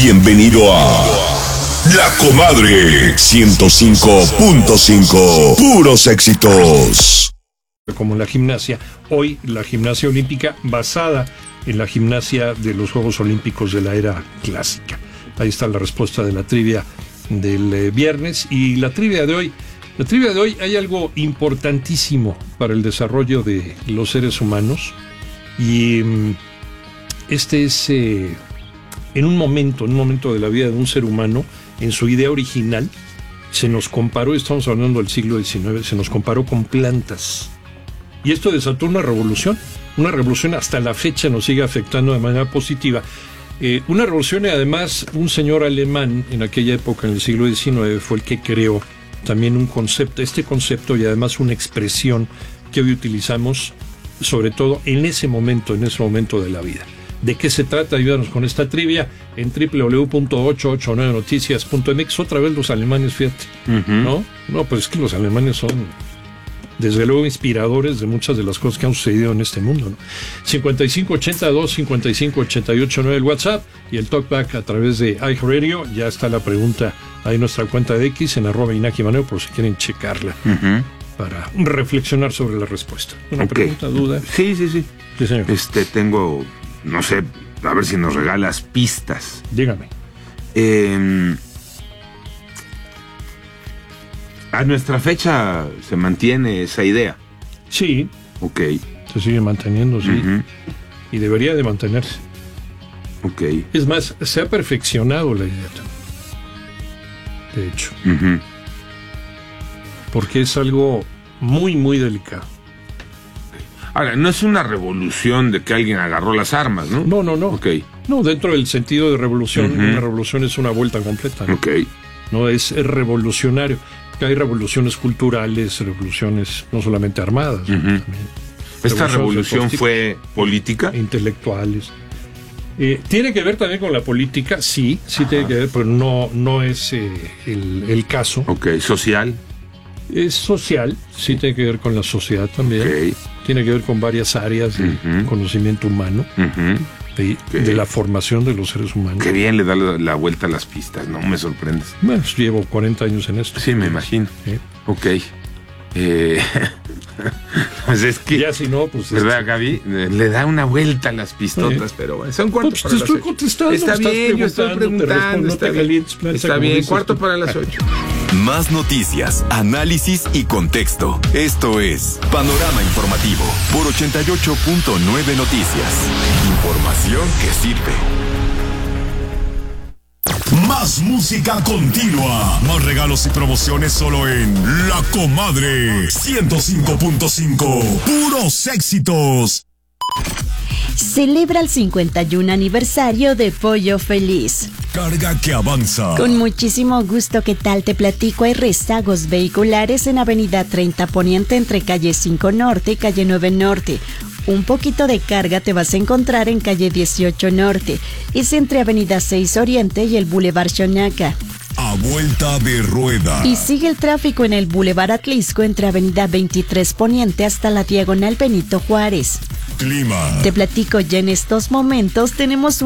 Bienvenido a La Comadre 105.5. Puros éxitos. Como la gimnasia, hoy la gimnasia olímpica basada en la gimnasia de los Juegos Olímpicos de la era clásica. Ahí está la respuesta de la trivia del viernes. Y la trivia de hoy hay algo importantísimo para el desarrollo de los seres humanos. Y este es en un momento de la vida de un ser humano, en su idea original, se nos comparó, estamos hablando del siglo XIX, se nos comparó con plantas. Y esto desató una revolución hasta la fecha nos sigue afectando de manera positiva. Una revolución, y además un señor alemán en aquella época, en el siglo XIX, fue el que creó también un concepto, y además una expresión que hoy utilizamos, sobre todo en ese momento de la vida. ¿De qué se trata? Ayúdanos con esta trivia en www.889noticias.mx. Otra vez los alemanes, fíjate. ¿No? No, pues es que los alemanes son, desde luego, inspiradores de muchas de las cosas que han sucedido en este mundo, ¿no? 5582-5588-9 el WhatsApp y el Talkback a través de iHeartRadio. Ya está la pregunta ahí en nuestra cuenta de X, en @InakiManeo, por si quieren checarla para reflexionar sobre la respuesta. ¿Una pregunta, duda? Sí, señor. Tengo, no sé, a ver si nos regalas pistas. Dígame. A nuestra fecha se mantiene esa idea. Sí. Ok. Se sigue manteniendo, sí. Y debería de mantenerse. Ok. Es más, se ha perfeccionado la idea también. De hecho. Porque es algo muy, muy delicado. Ahora, no es una revolución de que alguien agarró las armas, ¿no? No. Ok. No, dentro del sentido de revolución, una revolución es una vuelta completa, ¿no? Ok. No es revolucionario. Hay revoluciones culturales, revoluciones no solamente armadas, ¿no? También ¿Esta revolución fue política? Intelectuales. Tiene que ver también con la política, sí tiene que ver, pero no es el caso. Ok, ¿social? Es social, sí tiene que ver con la sociedad también. Okay. Tiene que ver con varias áreas de conocimiento humano, de la formación de los seres humanos. Qué bien le da la vuelta a las pistas, ¿no? Me sorprendes. Bueno, llevo 40 años en esto. Sí, me imagino. Ok. Pues es que, ya si no, pues... ¿verdad, Gaby? Le da una vuelta a las pistotas, pero bueno, son cuartos para las 8. Contestando, está bien, yo estoy preguntando, está bien. Está bien, cuarto para las 8. Más noticias, análisis y contexto. Esto es Panorama Informativo por 88.9 Noticias. Información que sirve. Más música continua. Más regalos y promociones solo en La Comadre 105.5. Puros éxitos. Celebra el 51 aniversario de Pollo Feliz. Carga que avanza. Con muchísimo gusto, ¿qué tal? Te platico, hay rezagos vehiculares en Avenida 30 Poniente entre calle 5 Norte y calle 9 Norte. Un poquito de carga te vas a encontrar en calle 18 Norte. Es entre Avenida 6 Oriente y el Boulevard Xonaca. A vuelta de rueda. Y sigue el tráfico en el Boulevard Atlisco entre Avenida 23 Poniente hasta la Diagonal Benito Juárez. Clima. Te platico, ya en estos momentos tenemos